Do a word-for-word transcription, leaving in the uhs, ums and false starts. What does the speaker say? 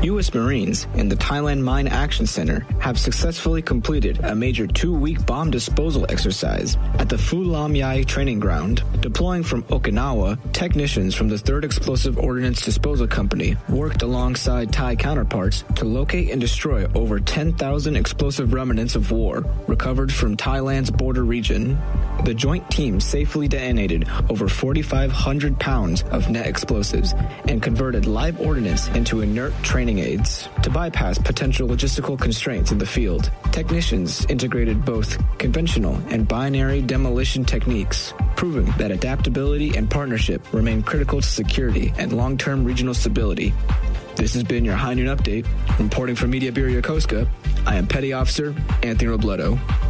U S Marines and the Thailand Mine Action Center have successfully completed a major two-week bomb disposal exercise at the Phu Lam Yai training ground. Deploying from Okinawa, technicians from the third Explosive Ordnance Disposal Company worked alongside Thai counterparts to locate and destroy over ten thousand explosive remnants of war recovered from Thailand's border region. The joint team safely detonated over forty-five hundred pounds of net explosives and converted live ordnance into inert training aids. To bypass potential logistical constraints in the field, technicians integrated both conventional and binary demolition techniques, proving that adaptability and partnership remain critical to security and long-term regional stability. This has been your High Noon Update. Reporting from Media Bureau Yokosuka, I am Petty Officer Anthony Robledo.